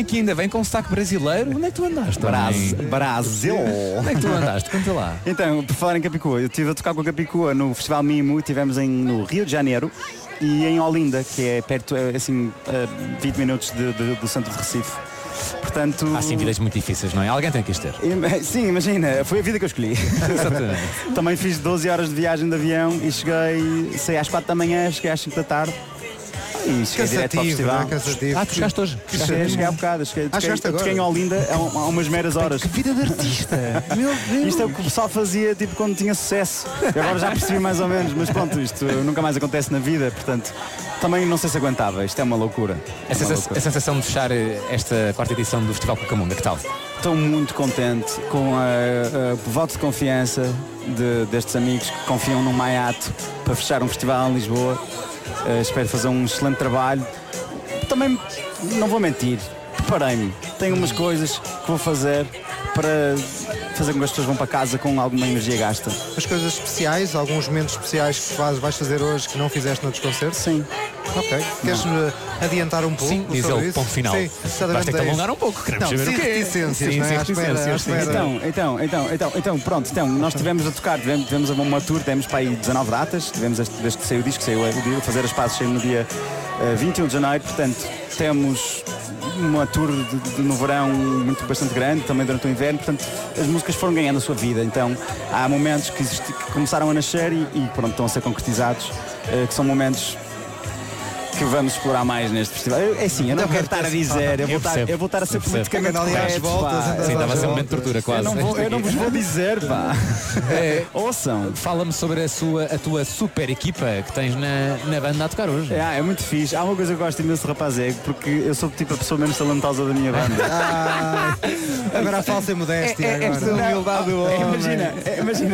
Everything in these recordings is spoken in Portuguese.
homem que ainda vem com um sotaque brasileiro. Onde é que tu andaste? Brasil. Onde é que tu andaste? Conta lá. Então, por falar em Capicua, eu estive a tocar com a Capicua no Festival Mimo, estivemos no Rio de Janeiro e em Olinda, que é perto, assim, 20 minutos do centro de Recife. Portanto... Há sim vidas muito difíceis, não é? Alguém tem que as ter. Sim, imagina, foi a vida que eu escolhi. Exatamente. Também fiz 12 horas de viagem de avião e saí às 4 da manhã, cheguei às 5 da tarde. E cheguei direto ao festival. Cansativo. Tu chegaste hoje? Cheguei há bocado. Toquei em Olinda há umas meras horas. Que vida de artista! Meu Deus! Isto é o que o pessoal fazia tipo quando tinha sucesso. Eu agora já percebi mais ou menos, mas pronto, isto nunca mais acontece na vida, portanto, também não sei se aguentava. Isto é uma loucura. A sensação de fechar esta quarta edição do Festival Cucamonga, que tal? Estou muito contente com o voto de confiança destes amigos que confiam no Maiato para fechar um festival em Lisboa. Espero fazer um excelente trabalho. Também não vou mentir, preparei-me. Tenho umas coisas que vou fazer para fazer com que as pessoas vão para casa com alguma energia gasta. As coisas especiais, alguns momentos especiais que vais fazer hoje que não fizeste noutros concertos? Sim. Ok. Queres-me adiantar um pouco? Sim, diz ele, isso? ponto final. Sim, vais ter que alongar um pouco, queremos saber o quê? Reticências, não é? Então, pronto, nós tivemos a tocar, tivemos uma tour, temos para aí 19 datas, tivemos desde que saiu o disco, saiu o dia, fazer as pazes saiu no dia 21 de janeiro, portanto, temos uma tour no verão bastante grande, também durante o inverno, portanto, as músicas foram ganhando a sua vida, então há momentos que começaram a nascer e pronto, estão a ser concretizados, que são momentos que vamos explorar mais neste festival. É assim, eu não quero estar a dizer, eu vou estar a ser politicamente correto. Sim, estava a ser um momento de tortura quase. Eu não vos vou dizer, pá. Ouçam. Fala-me sobre a tua super equipa que tens na banda a tocar hoje. É muito fixe. Há uma coisa que eu gosto imenso de Rapazego, porque eu sou tipo a pessoa menos talentosa da minha banda. Agora a falsa modéstia. Esta humildade do homem. Imagina,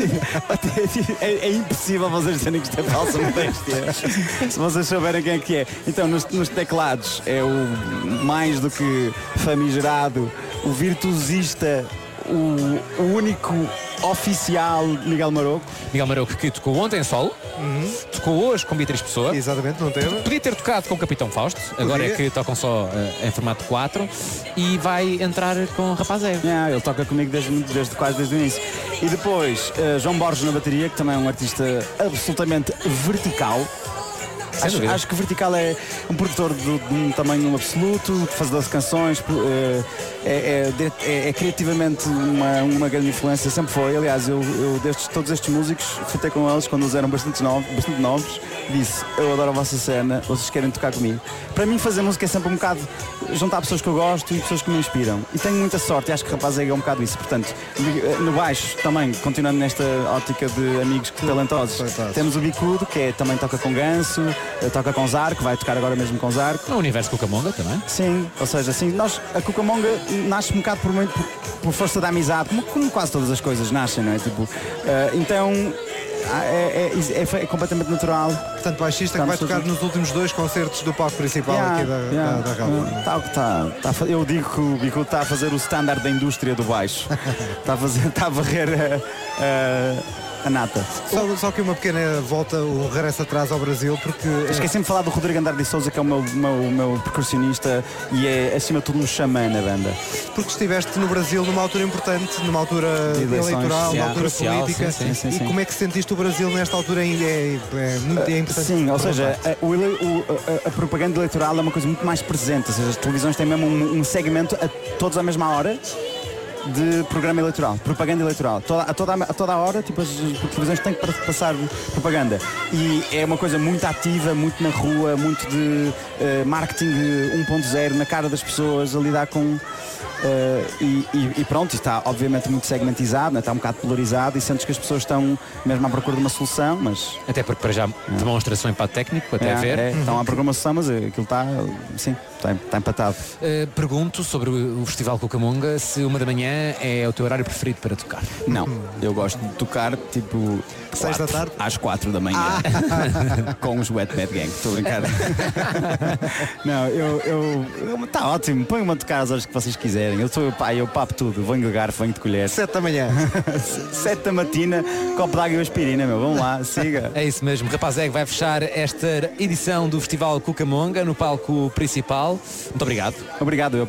é impossível vocês dizerem que isto é falsa modéstia. Se vocês souberem quem é que é. Então, nos teclados é o mais do que famigerado, o virtuosista, o único oficial Miguel Maroco. Miguel Maroco, que tocou ontem solo, tocou hoje com Beatriz Pessoa. Exatamente, não teve. Podia ter tocado com o Capitão Fausto, agora é que tocam só em formato 4 e vai entrar com o Rapazego. Ele toca comigo quase desde o início. E depois, João Borges na bateria, que também é um artista absolutamente vertical. Acho que Vertical é um produtor de um tamanho absoluto, fazedor de canções, é criativamente uma grande influência, sempre foi. Aliás, eu todos estes músicos, fui ter com eles quando eles eram bastante novos, disse, eu adoro a vossa cena, vocês querem tocar comigo. Para mim fazer música é sempre um bocado juntar pessoas que eu gosto e pessoas que me inspiram. E tenho muita sorte, e acho que Rapazego é um bocado isso. Portanto, no baixo também, continuando nesta ótica de amigos talentosos, temos o Bicudo, que também toca com Ganso, toca com Zarco, vai tocar agora mesmo com Zarco. No universo Cucamonga também? Sim, ou seja, assim, a Cucamonga nasce um bocado por força da amizade, como quase todas as coisas nascem, não é? Tipo, então é completamente natural. Portanto, baixista que vai tocar nos últimos 2 concertos do palco principal aqui da rádio. Eu digo que o Bicudo está a fazer o standard da indústria do baixo. Está a varrer a nata. Só que uma pequena volta, o regresso atrás ao Brasil, porque... Esqueci-me de falar do Rodrigo Andrade de Souza, que é o meu percussionista e é, acima de tudo, um xamã na banda. Porque estiveste no Brasil numa altura importante, numa altura eleitoral, numa altura política. Sim. Como é que sentiste o Brasil nesta altura? É importante. Sim, ou seja, a propaganda eleitoral é uma coisa muito mais presente. Ou seja, as televisões têm mesmo um segmento todos à mesma hora de programa eleitoral, propaganda eleitoral. A toda a hora, tipo, as televisões têm que passar propaganda. E é uma coisa muito ativa, muito na rua, muito de marketing 1.0 na cara das pessoas, a lidar com... E pronto, está obviamente muito segmentizado, né? Está um bocado polarizado e sentes que as pessoas estão mesmo à procura de uma solução, mas... Até porque para já demonstra-se um impacto técnico, até ver. Estão à procura de uma solução, mas aquilo está empatado. Pergunto sobre o Festival Cucamonga se 1 da manhã é o teu horário preferido para tocar. Não, eu gosto de tocar tipo 6 da tarde? Às 4 da manhã com os Wet Bad Gang, estou a brincar. Não, está ótimo, põe-me a tocar às horas que vocês quiserem. Eu papo tudo, venho de garfo, venho de colher. 7 da manhã 7 da matina, copo de água e aspirina, vamos lá, siga. É isso mesmo, Rapazego vai fechar esta edição do Festival Cucamonga no palco principal. Muito obrigado. Obrigado.